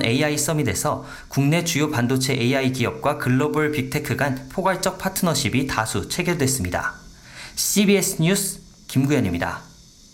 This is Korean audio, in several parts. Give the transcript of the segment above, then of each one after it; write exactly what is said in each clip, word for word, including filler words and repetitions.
이번 에이아이 서밋에서 국내 주요 반도체 에이아이 기업과 글로벌 빅테크 간 포괄적 파트너십이 다수 체결됐습니다. 씨비에스 뉴스 김구현입니다.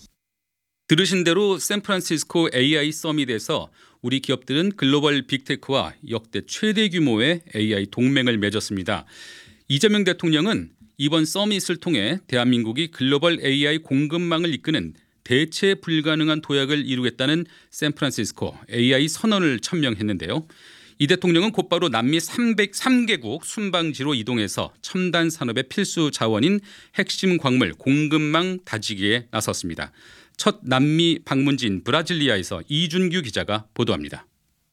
들으신 대로 샌프란시스코 에이아이 서밋에서 우리 기업들은 글로벌 빅테크와 역대 최대 규모의 에이아이 동맹을 맺었습니다. 이재명 대통령은 이번 서밋을 통해 대한민국이 글로벌 에이아이 공급망을 이끄는 대체 불가능한 도약을 이루겠다는 샌프란시스코 에이아이 선언을 천명했는데요. 이 대통령은 곧바로 남미 삼백삼 개국 순방지로 이동해서 첨단 산업의 필수 자원인 핵심 광물 공급망 다지기에 나섰습니다. 첫 남미 방문지인 브라질리아에서 이준규 기자가 보도합니다.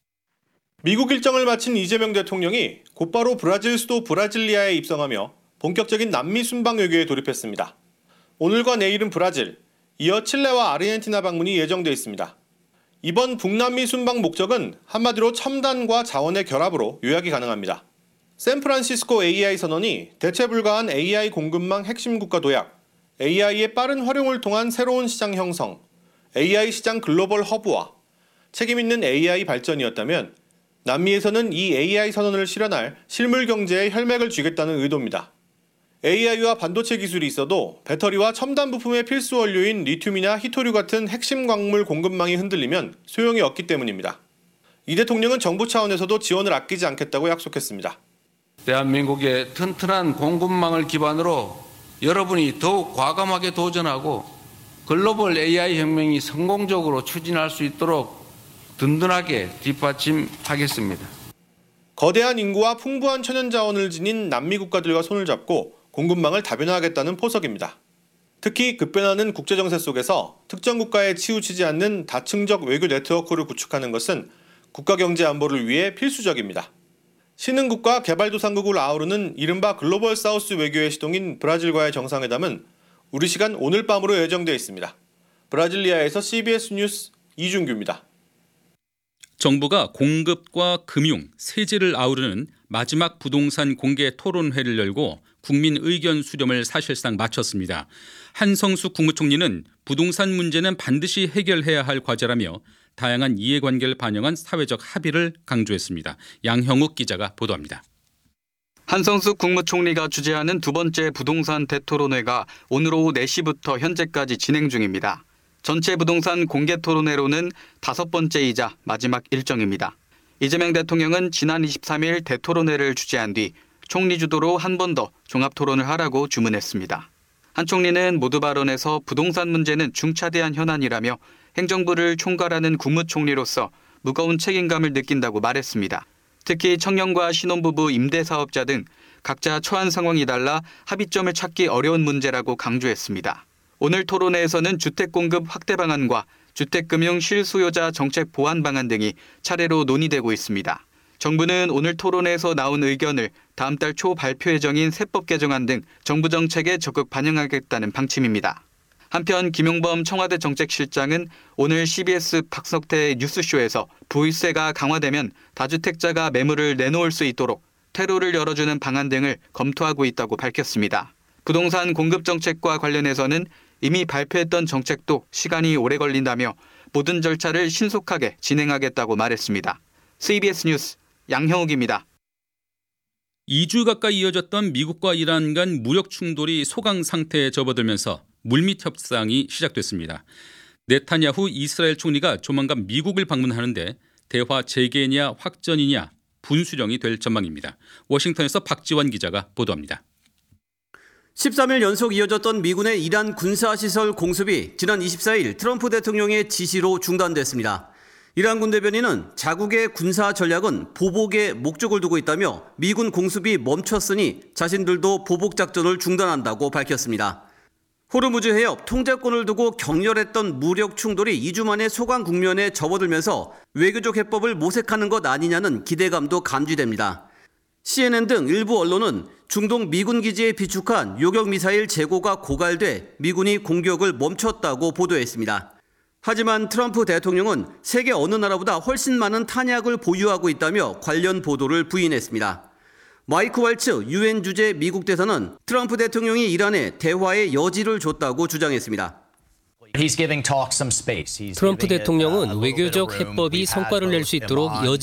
미국 일정을 마친 이재명 대통령이 곧바로 브라질 수도 브라질리아에 입성하며 본격적인 남미 순방 외교에 돌입했습니다. 오늘과 내일은 브라질, 이어 칠레와 아르헨티나 방문이 예정돼 있습니다. 이번 북남미 순방 목적은 한마디로 첨단과 자원의 결합으로 요약이 가능합니다. 샌프란시스코 에이아이 선언이 대체 불가한 에이아이 공급망 핵심 국가 도약, 에이아이의 빠른 활용을 통한 새로운 시장 형성, 에이아이 시장 글로벌 허브화, 책임있는 에이아이 발전이었다면 남미에서는 이 에이아이 선언을 실현할 실물 경제에 혈맥을 쥐겠다는 의도입니다. 에이아이와 반도체 기술이 있어도 배터리와 첨단 부품의 필수 원료인 리튬이나 히토류 같은 핵심 광물 공급망이 흔들리면 소용이 없기 때문입니다. 이 대통령은 정부 차원에서도 지원을 아끼지 않겠다고 약속했습니다. 대한민국의 튼튼한 공급망을 기반으로 여러분이 더욱 과감하게 도전하고 글로벌 에이아이 혁명이 성공적으로 추진할 수 있도록 든든하게 뒷받침하겠습니다. 거대한 인구와 풍부한 천연 자원을 지닌 남미 국가들과 손을 잡고 공급망을 다변화하겠다는 포석입니다. 특히 급변하는 국제정세 속에서 특정 국가에 치우치지 않는 다층적 외교 네트워크를 구축하는 것은 국가 경제 안보를 위해 필수적입니다. 신흥국과 개발도상국을 아우르는 이른바 글로벌 사우스 외교의 시동인 브라질과의 정상회담은 우리 시간 오늘 밤으로 예정되어 있습니다. 브라질리아에서 씨비에스 뉴스 이준규입니다. 정부가 공급과 금융, 세제를 아우르는 마지막 부동산 공개 토론회를 열고 국민 의견 수렴을 사실상 마쳤습니다. 한성수 국무총리는 부동산 문제는 반드시 해결해야 할 과제라며 다양한 이해관계를 반영한 사회적 합의를 강조했습니다. 양형욱 기자가 보도합니다. 한성수 국무총리가 주재하는 두 번째 부동산 대토론회가 오늘 오후 네 시부터 현재까지 진행 중입니다. 전체 부동산 공개 토론회로는 다섯 번째이자 마지막 일정입니다. 이재명 대통령은 지난 이십삼 일 대토론회를 주재한 뒤 총리 주도로 한 번 더 종합토론을 하라고 주문했습니다. 한 총리는 모두 발언에서 부동산 문제는 중차대한 현안이라며 행정부를 총괄하는 국무총리로서 무거운 책임감을 느낀다고 말했습니다. 특히 청년과 신혼부부 임대사업자 등 각자 처한 상황이 달라 합의점을 찾기 어려운 문제라고 강조했습니다. 오늘 토론회에서는 주택공급 확대 방안과 주택금융 실수요자 정책 보완 방안 등이 차례로 논의되고 있습니다. 정부는 오늘 토론회에서 나온 의견을 다음 달 초 발표 예정인 세법 개정안 등 정부 정책에 적극 반영하겠다는 방침입니다. 한편 김용범 청와대 정책실장은 오늘 씨비에스 박석태 뉴스쇼에서 부유세가 강화되면 다주택자가 매물을 내놓을 수 있도록 퇴로를 열어주는 방안 등을 검토하고 있다고 밝혔습니다. 부동산 공급 정책과 관련해서는 이미 발표했던 정책도 시간이 오래 걸린다며 모든 절차를 신속하게 진행하겠다고 말했습니다. 씨비에스 뉴스 양형욱입니다. 이 주 가까이 이어졌던 미국과 이란 간 무력 충돌이 소강 상태에 접어들면서 물밑 협상이 시작됐습니다. 네타냐후 이스라엘 총리가 조만간 미국을 방문하는데 대화 재개냐 확전이냐 분수령이 될 전망입니다. 워싱턴에서 박지원 기자가 보도합니다. 십삼 일 연속 이어졌던 미군의 이란 군사시설 공습이 지난 이십사 일 트럼프 대통령의 지시로 중단됐습니다. 이란군 대변인은 자국의 군사 전략은 보복에 목적을 두고 있다며 미군 공습이 멈췄으니 자신들도 보복 작전을 중단한다고 밝혔습니다. 호르무즈 해협 통제권을 두고 격렬했던 무력 충돌이 이 주 만에 소강 국면에 접어들면서 외교적 해법을 모색하는 것 아니냐는 기대감도 감지됩니다. 씨엔엔 등 일부 언론은 중동 미군 기지에 비축한 요격 미사일 재고가 고갈돼 미군이 공격을 멈췄다고 보도했습니다. 하지만 트럼프 대통령은 세계 어느 나라보다 훨씬 많은 탄약을 보유하고 있다며 관련 보도를 부인했습니다. 마이크 왈츠 유엔 주재 미국 대사는 트럼프 대통령이 이란에 대화의 여지를 줬다고 주장했습니다. 트럼프 대통령은 외교적 해법이 성과를 낼 수 있도록 여지